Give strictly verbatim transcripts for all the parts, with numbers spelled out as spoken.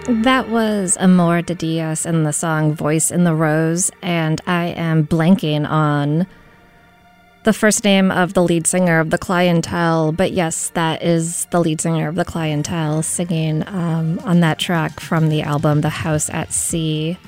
That was Amor de Diaz and the song Voice in the Rose, and I am blanking on the first name of the lead singer of The Clientele, but yes, that is the lead singer of The Clientele singing um, on that track from the album The House at Sea.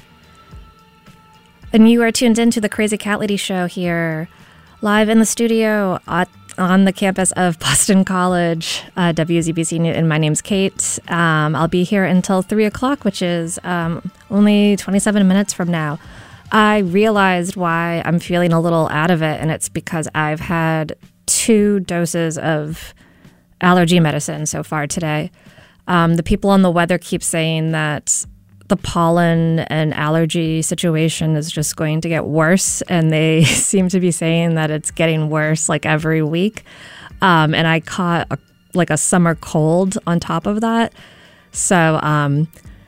And you are tuned into the Crazy Cat Lady Show here, live in the studio at on the campus of Boston College, uh, W Z B C Newton. My name's Kate. Um, I'll be here until three o'clock, which is um, only twenty-seven minutes from now. I realized why I'm feeling a little out of it, and it's because I've had two doses of allergy medicine so far today. Um, the people on the weather keep saying that the pollen and allergy situation is just going to get worse, and they seem to be saying that it's getting worse like every week. Um, and I caught a, like a summer cold on top of that. So um,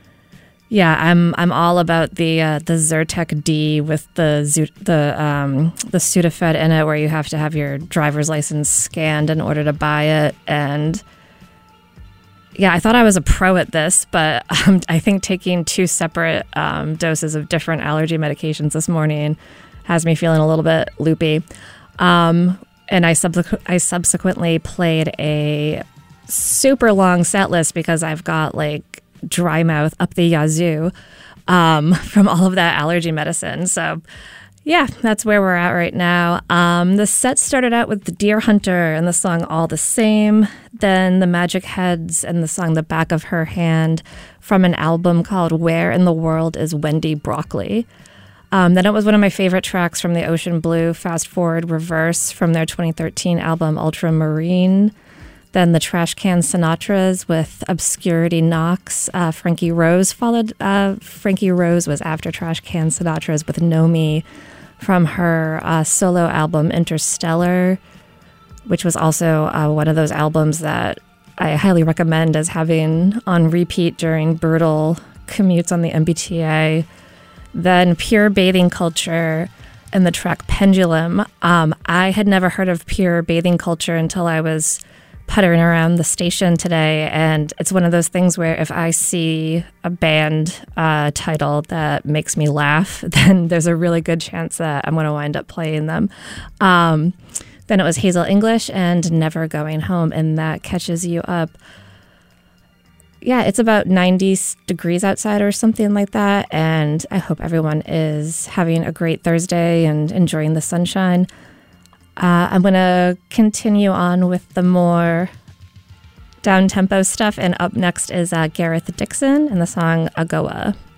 yeah, I'm I'm all about the uh, the Zyrtec D with the the um, the Sudafed in it, where you have to have your driver's license scanned in order to buy it. And yeah, I thought I was a pro at this, but um, I think taking two separate um, doses of different allergy medications this morning has me feeling a little bit loopy. Um, and I, subsequ- I subsequently played a super long set list because I've got like dry mouth up the yazoo um, from all of that allergy medicine. So yeah, that's where we're at right now. Um, the set started out with the Deer Hunter and the song All the Same, then the Magic Heads and the song The Back of Her Hand from an album called Where in the World is Wendy Broccoli. Um, then it was one of my favorite tracks from the Ocean Blue, Fast Forward Reverse from their twenty thirteen album Ultramarine. Then the Trash Can Sinatras with Obscurity Knocks. Uh, Frankie Rose followed. Uh, Frankie Rose was after Trash Can Sinatras with Know Me from her uh, solo album Interstellar, which was also uh, one of those albums that I highly recommend as having on repeat during brutal commutes on the M B T A. Then Pure Bathing Culture and the track Pendulum. Um, I had never heard of Pure Bathing Culture until I was puttering around the station today, and it's one of those things where if I see a band uh, title that makes me laugh, then there's a really good chance that I'm going to wind up playing them. Um, then it was Hazel English and Never Going Home, and that catches you up. Yeah, it's about ninety degrees outside or something like that, and I hope everyone is having a great Thursday and enjoying the sunshine. Uh, I'm going to continue on with the more down-tempo stuff, and up next is uh, Gareth Dixon and the song Agoa.